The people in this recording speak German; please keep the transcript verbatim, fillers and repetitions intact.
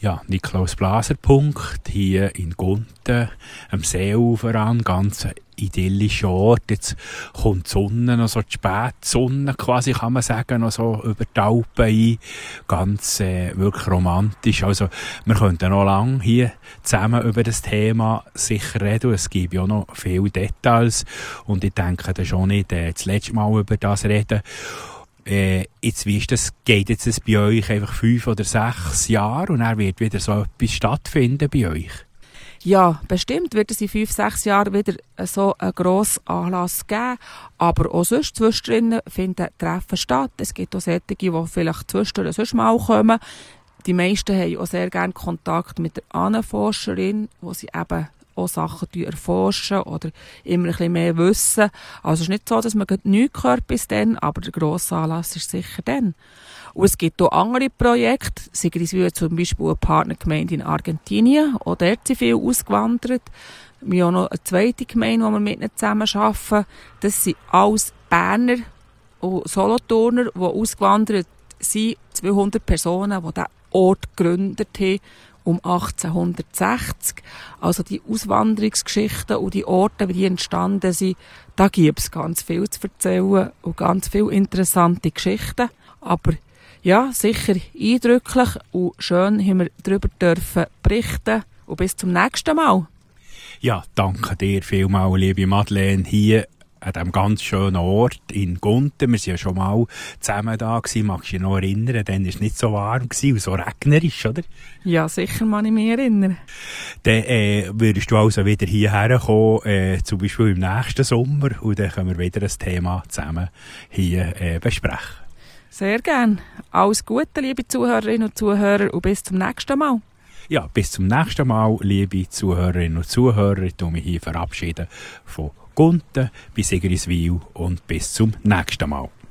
Ja, Niklaus-Blaser-Punkt hier in Gunten, am Seeufer an, ganz idyllischer Ort. Jetzt kommt die Sonne, noch so die Spätsonne quasi, kann man sagen, noch so über die Alpen ein. Ganz äh, wirklich romantisch. Also, wir könnten noch lange hier zusammen über das Thema sicher reden. Es gibt ja noch viele Details. Und ich denke, das ist auch nicht äh, das letzte Mal über das reden. Äh, jetzt, wie ist das, geht jetzt das bei euch einfach fünf oder sechs Jahre und dann wird wieder so etwas stattfinden bei euch? Ja, bestimmt wird es in fünf, sechs Jahren wieder so einen grossen Anlass geben. Aber auch sonst zwischendrin finden Treffen statt. Es gibt auch solche, die vielleicht zwischendurch sonst mal kommen. Die meisten haben auch sehr gerne Kontakt mit der Ahnenforscherin, wo sie eben auch Sachen erforschen oder immer ein bisschen mehr wissen. Also es ist nicht so, dass man nichts hört bis dann, aber der grosse Anlass ist sicher dann. Und es gibt auch andere Projekte, Sigriswil zum Beispiel eine Partnergemeinde in Argentinien, auch dort sind viele ausgewandert. Wir haben auch noch eine zweite Gemeinde, wo wir mit ihnen zusammen arbeiten. Das sind alles Berner und Solothurner, die ausgewandert sind, zweihundert Personen, die diesen Ort gegründet haben, um achtzehnhundertsechzig. Also die Auswanderungsgeschichten und die Orte, wie die entstanden sind, da gibt es ganz viel zu erzählen und ganz viele interessante Geschichten. Aber ja, sicher eindrücklich und schön haben wir darüber dürfen berichten. Und bis zum nächsten Mal. Ja, danke dir vielmals, liebe Madeleine, hier an diesem ganz schönen Ort in Gunten. Wir waren ja schon mal zusammen da gewesen. Magst du dich noch erinnern? Dann war es nicht so warm gewesen und so regnerisch, oder? Ja, sicher kann ich mich erinnern. Dann äh, würdest du also wieder hierher kommen, äh, zum Beispiel im nächsten Sommer, und dann können wir wieder ein Thema zusammen hier äh, besprechen. Sehr gern. Alles Gute, liebe Zuhörerinnen und Zuhörer, und bis zum nächsten Mal. Ja, bis zum nächsten Mal, liebe Zuhörerinnen und Zuhörer. Ich mich hier verabschieden von Gunten bei Sigriswil und bis zum nächsten Mal.